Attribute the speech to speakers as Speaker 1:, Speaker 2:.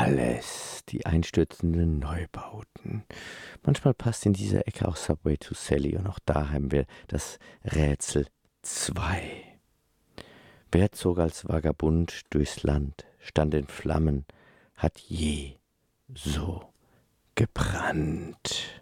Speaker 1: alles, die einstürzenden Neubauten. Manchmal passt in dieser Ecke auch Subway to Sally und auch da haben wir das Rätsel 2. Wer zog als Vagabund durchs Land, stand in Flammen, hat je so gebrannt?